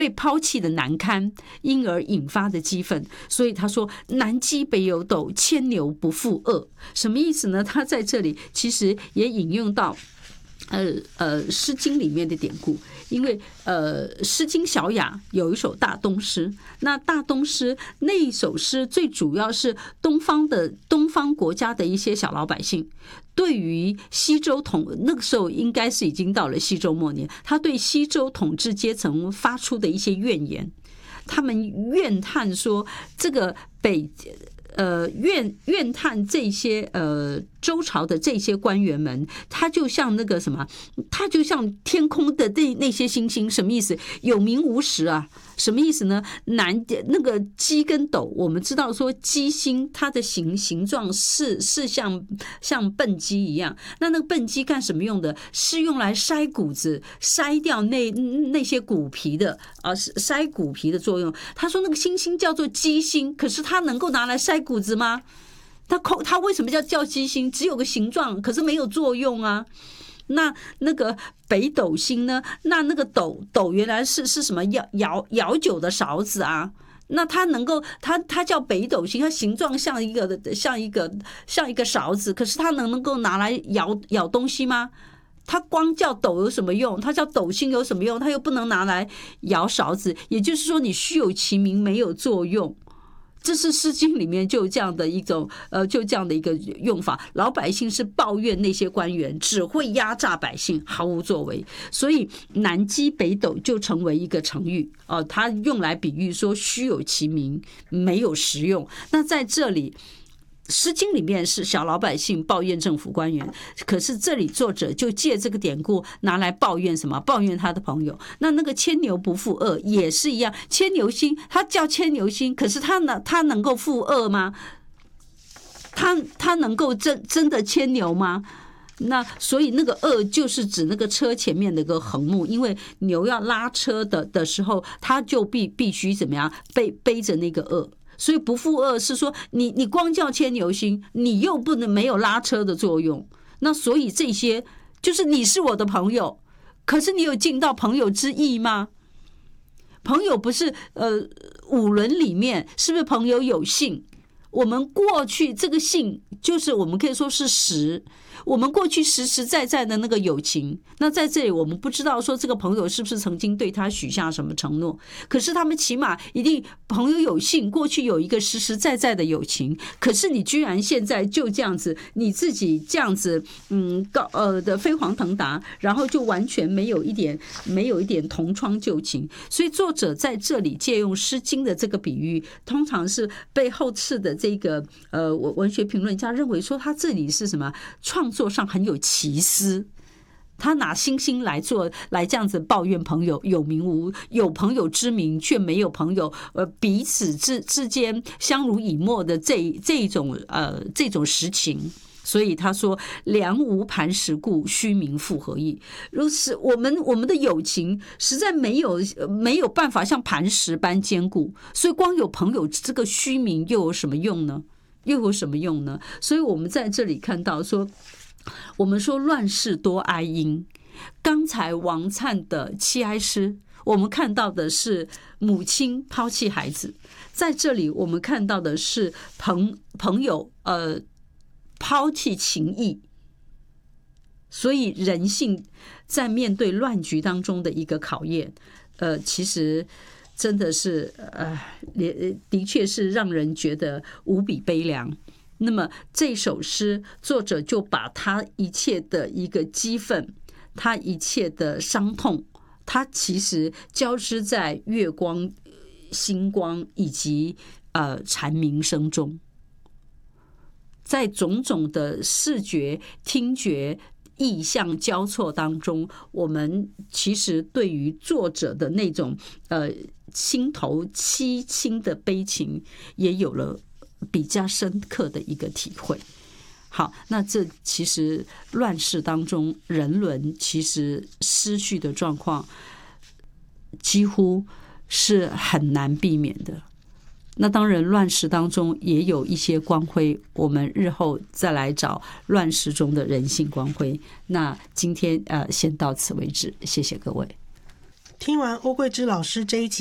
被抛弃的难堪，因而引发的激愤。所以他说南箕北有斗，牵牛不负恶。什么意思呢？他在这里其实也引用到诗经里面的典故。因为诗经小雅有一首大东诗，那大东诗那一首诗最主要是东方国家的一些小老百姓对于西周那个时候应该是已经到了西周末年，他对西周统治阶层发出的一些怨言，他们怨叹说这个怨叹这些周朝的这些官员们，他就像那个什么，他就像天空的那些星星，什么意思？有名无实啊，什么意思呢？那个鸡跟斗，我们知道说鸡星它的形状是像笨鸡一样，那个笨鸡干什么用的？是用来筛谷子，筛掉那些骨皮的筛骨皮的作用。他说那个星星叫做鸡星，可是它能够拿来筛骨子吗？它为什么叫鸡星？只有个形状，可是没有作用啊。那个北斗星呢？那个斗原来是什么？舀酒的勺子啊。那它能够，它叫北斗星，它形状像一个勺子，可是它能够拿来舀东西吗？它光叫斗有什么用？它叫斗星有什么用？它又不能拿来舀勺子，也就是说你虚有其名，没有作用。这是《诗经》里面就这样的一种就这样的一个用法。老百姓是抱怨那些官员只会压榨百姓，毫无作为，所以南箕北斗就成为一个成语它用来比喻说虚有其名，没有实用。那在这里诗经里面是小老百姓抱怨政府官员，可是这里作者就借这个典故拿来抱怨什么？抱怨他的朋友。那个牵牛不负恶也是一样，牵牛星他叫牵牛星，可是他能够负恶吗？他能够真的牵牛吗？那所以那个恶就是指那个车前面的一个横木，因为牛要拉车的时候，他就必须怎么样背着那个恶。所以不负恶是说你光叫牵牛星，你又不能没有拉车的作用。那所以这些就是你是我的朋友，可是你有尽到朋友之义吗？朋友不是五伦里面是不是朋友有信？我们过去这个信就是我们可以说是实，我们过去实实在在的那个友情。那在这里我们不知道说这个朋友是不是曾经对他许下什么承诺，可是他们起码一定朋友有信，过去有一个实实在在的友情。可是你居然现在就这样子，你自己这样子的飞黄腾达，然后就完全没有一点同窗旧情。所以作者在这里借用诗经的这个比喻，通常是被后世的这个文学评论家认为说他这里是什么创作上很有奇思，他拿星星来这样子抱怨朋友有朋友之名却没有朋友，彼此之间相濡以沫的这种实情。所以他说良无磐石固，虚名复何益。如此我们的友情实在没有办法像磐石般坚固，所以光有朋友这个虚名又有什么用呢？所以我们在这里看到说，我们说乱世多哀音，刚才王粲的七哀诗，我们看到的是母亲抛弃孩子，在这里我们看到的是朋友抛弃情谊。所以人性在面对乱局当中的一个考验，其实真的是的确是让人觉得无比悲凉。那么这首诗作者就把他一切的一个激愤，他一切的伤痛，他其实交织在月光、星光以及蝉鸣声中，在种种的视觉、听觉、意象交错当中，我们其实对于作者的那种心头凄清的悲情也有了比较深刻的一个体会。好，那这其实乱世当中人伦其实失序的状况几乎是很难避免的。那当然乱世当中也有一些光辉，我们日后再来找乱世中的人性光辉。那今天先到此为止，谢谢各位。 听完欧桂芝老师这一集